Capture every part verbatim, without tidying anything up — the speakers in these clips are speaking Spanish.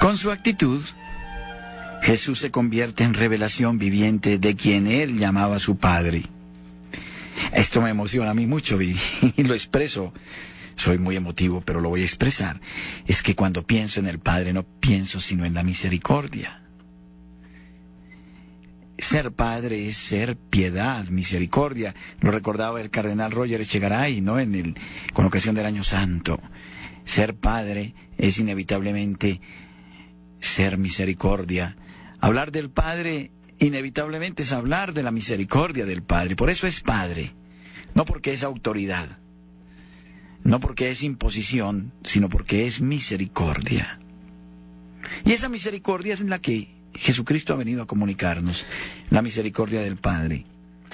Con su actitud, Jesús se convierte en revelación viviente de quien Él llamaba su Padre. Esto me emociona a mí mucho y, y lo expreso. Soy muy emotivo, pero lo voy a expresar. Es que cuando pienso en el Padre no pienso sino en la misericordia. Ser Padre es ser piedad, misericordia. Lo recordaba el cardenal Roger Echegaray, ¿no? En el, con ocasión del Año Santo. Ser Padre es inevitablemente ser misericordia. Hablar del Padre inevitablemente es hablar de la misericordia del Padre. Por eso es Padre. No porque es autoridad. No porque es imposición, sino porque es misericordia. Y esa misericordia es la que Jesucristo ha venido a comunicarnos, la misericordia del Padre.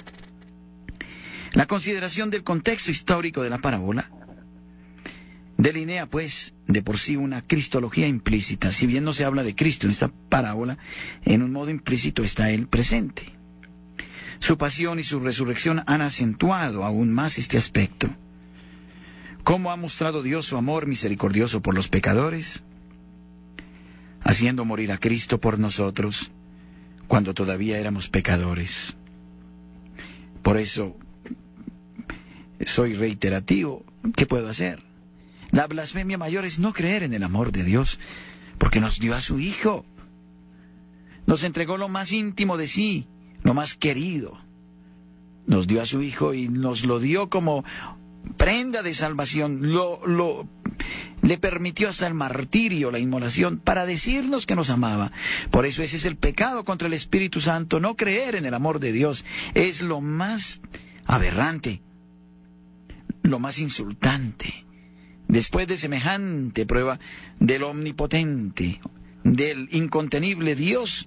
La consideración del contexto histórico de la parábola delinea, pues, de por sí una cristología implícita. Si bien no se habla de Cristo en esta parábola, en un modo implícito está Él presente. Su pasión y su resurrección han acentuado aún más este aspecto. ¿Cómo ha mostrado Dios su amor misericordioso por los pecadores? Haciendo morir a Cristo por nosotros, cuando todavía éramos pecadores. Por eso, soy reiterativo. ¿Qué puedo hacer? La blasfemia mayor es no creer en el amor de Dios, porque nos dio a su Hijo. Nos entregó lo más íntimo de sí, lo más querido. Nos dio a su Hijo y nos lo dio como prenda de salvación. Lo, lo, le permitió hasta el martirio, la inmolación, para decirnos que nos amaba. Por eso ese es el pecado contra el Espíritu Santo. No creer en el amor de Dios es lo más aberrante, lo más insultante. Después de semejante prueba del omnipotente, del incontenible Dios,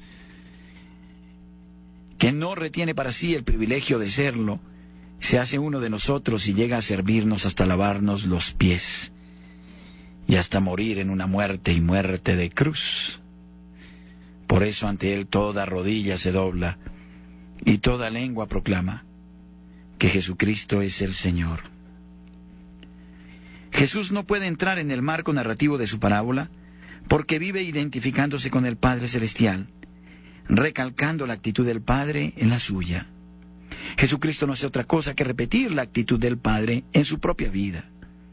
que no retiene para sí el privilegio de serlo, se hace uno de nosotros y llega a servirnos hasta lavarnos los pies y hasta morir en una muerte y muerte de cruz. Por eso ante Él toda rodilla se dobla y toda lengua proclama que Jesucristo es el Señor. Jesús no puede entrar en el marco narrativo de su parábola porque vive identificándose con el Padre Celestial, recalcando la actitud del Padre en la suya. Jesucristo no hace otra cosa que repetir la actitud del Padre en su propia vida.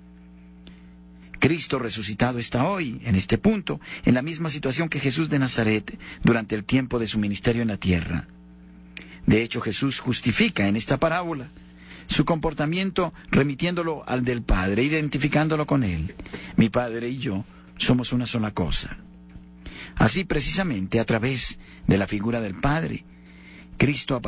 Cristo resucitado está hoy, en este punto, en la misma situación que Jesús de Nazaret durante el tiempo de su ministerio en la tierra. De hecho, Jesús justifica en esta parábola su comportamiento remitiéndolo al del Padre, identificándolo con Él. Mi Padre y yo somos una sola cosa. Así precisamente, a través de la figura del Padre, Cristo